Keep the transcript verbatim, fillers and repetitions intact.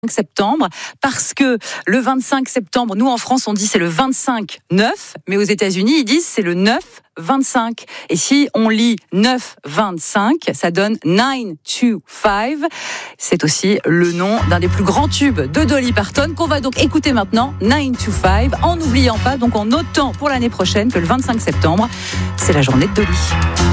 vingt-cinq septembre, parce que le vingt-cinq septembre, nous en France, on dit c'est le vingt-cinq neuf, mais aux États-Unis, ils disent c'est le neuf vingt-cinq. Et si on lit neuf vingt-cinq, ça donne nine two five. C'est aussi le nom d'un des plus grands tubes de Dolly Parton qu'on va donc écouter maintenant, nine two five, en n'oubliant pas, donc en notant pour l'année prochaine que le vingt-cinq septembre, c'est la journée de Dolly.